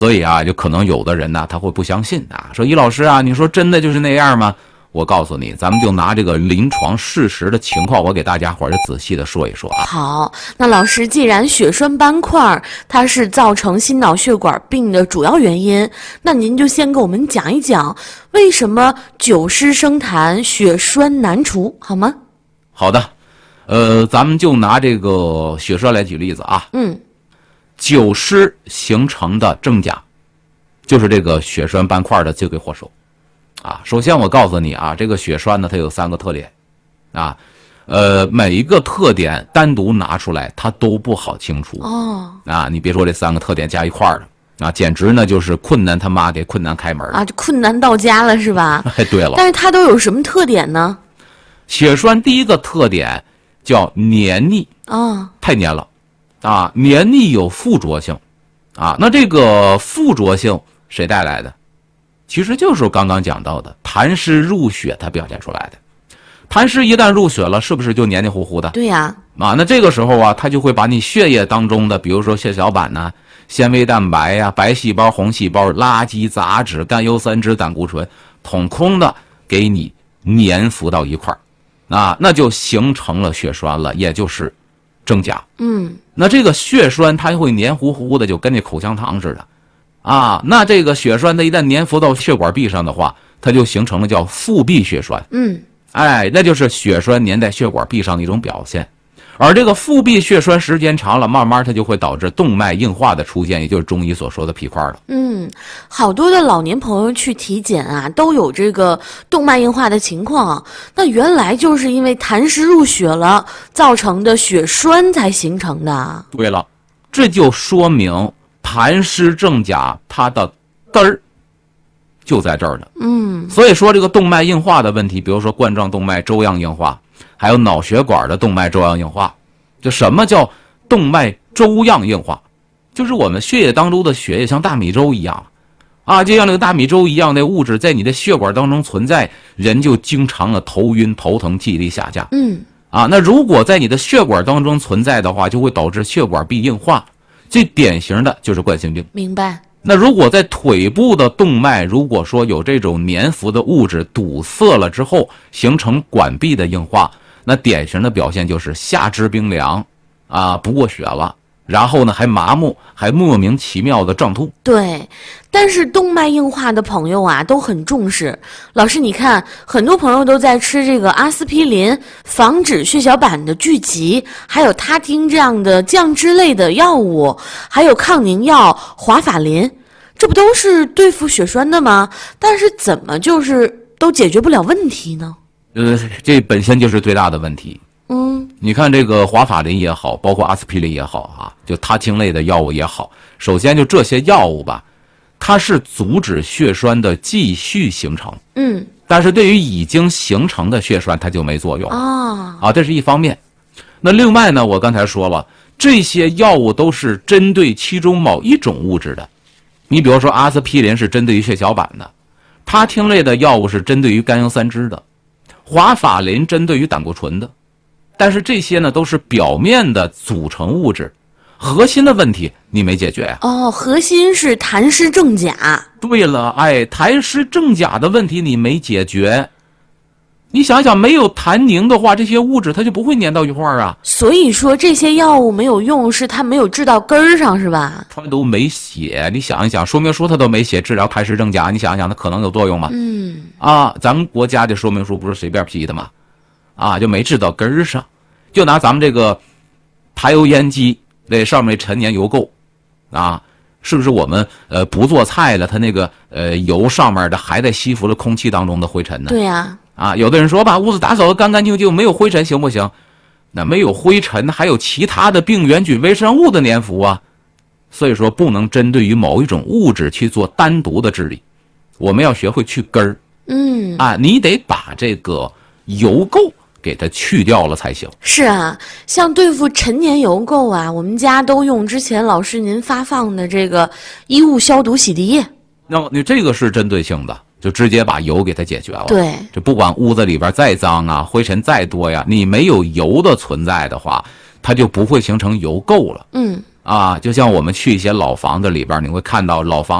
所以啊，就可能有的人呢，他会不相信啊，说于老师啊，你说真的就是那样吗？我告诉你，咱们就拿这个临床事实的情况，我给大家伙儿仔细的说一说啊。 好，那老师，既然血栓斑块它是造成心脑血管病的主要原因，那您就先给我们讲一讲，为什么久湿生痰，血栓难除，好吗？ 好的，咱们就拿这个血栓来举例子啊。久湿形成的正甲，就是这个血栓斑块的罪魁祸首啊。首先我告诉你啊，这个血栓呢，它有3个特点啊，每一个特点单独拿出来，它都不好清除啊。你别说这3个特点加一块儿了啊，简直呢就是困难他妈给困难开门啊，这困难到家了是吧？ 哎，对了， 但是它都有什么特点呢？ 血栓第一个特点叫黏腻太黏了。啊，黏腻有附着性，啊，那这个附着性谁带来的？其实就是刚刚讲到的痰湿入血它表现出来的。痰湿一旦入血了，是不是就黏黏糊糊的？ 对呀。 啊，那这个时候啊，它就会把你血液当中的，比如说血小板呐、纤维蛋白呀、白细胞、红细胞、垃圾、杂质、甘油三酯、胆固醇，统统的给你粘附到一块儿，啊，那就形成了血栓了，也就是正甲。那这个血栓它会黏糊糊的，就跟那口香糖似的，啊，那这个血栓它一旦粘附到血管壁上的话，它就形成了叫腹壁血栓。哎，那就是血栓粘在血管壁上的一种表现。而这个腹壁血栓时间长了，慢慢它就会导致动脉硬化的出现，也就是中医所说的皮块了。 好多的老年朋友去体检啊，都有这个动脉硬化的情况。那原来就是因为痰湿入血了造成的血栓才形成的。 对了，这就说明痰湿正甲它的根儿就在这儿呢。所以说这个动脉硬化的问题，比如说冠状动脉粥样硬化，还有脑血管的动脉粥样硬化。就什么叫动脉粥样硬化？就是我们血液当中的血液像大米粥一样啊，就像那个大米粥一样的物质在你的血管当中存在，人就经常的头晕头疼记忆力下降。那如果在你的血管当中存在的话，就会导致血管壁硬化，最典型的就是冠心病。 明白。 那如果在腿部的动脉，如果说有这种粘附的物质堵塞了之后，形成管壁的硬化，那典型的表现就是下肢冰凉啊，不过血了，然后呢还麻木，还莫名其妙的胀痛。 对，但是动脉硬化的朋友啊都很重视。老师你看，很多朋友都在吃这个阿司匹林，防止血小板的聚集，还有他汀这样的降脂类的药物，还有抗凝药华法林，这不都是对付血栓的吗？但是怎么就是都解决不了问题呢？ 这本身就是最大的问题。你看这个华法林也好，包括阿司匹林也好啊，就他汀类的药物也好，首先就这些药物吧，它是阻止血栓的继续形成。但是对于已经形成的血栓，它就没作用这是一方面。那另外呢，我刚才说了，这些药物都是针对其中某一种物质的。你比如说阿司匹林是针对于血小板的，他汀类的药物是针对于甘油三酯的，华法林针对于胆固醇的。但是这些呢都是表面的组成物质，核心的问题你没解决呀。 核心是痰湿正甲。 对了，痰湿正甲的问题你没解决。你想想，没有痰凝的话，这些物质它就不会粘到一块儿啊。 所以说这些药物没有用，是它没有治到根儿上，是吧？ 它都没写，你想一想，说明书它都没写治疗痰湿正甲，你想一想它可能有作用吗？咱们国家的说明书不是随便批的吗？就没治到根儿上。就拿咱们这个排油烟机那上面陈年油垢是不是我们不做菜了，它那个油上面的还在吸附了空气当中的灰尘呢？ 对呀。 有的人说把屋子打扫得干干净净，没有灰尘行不行？那没有灰尘，还有其他的病原菌、微生物的粘附啊。所以说不能针对于某一种物质去做单独的治理，我们要学会去根儿。你得把这个油垢给它去掉了才行。是啊，像对付陈年油垢啊，我们家都用之前老师您发放的这个衣物消毒洗涤液。 那么你这个是针对性的，就直接把油给它解决了。 对， 就不管屋子里边再脏啊，灰尘再多呀，你没有油的存在的话，它就不会形成油垢了。 啊，就像我们去一些老房子里边，你会看到老房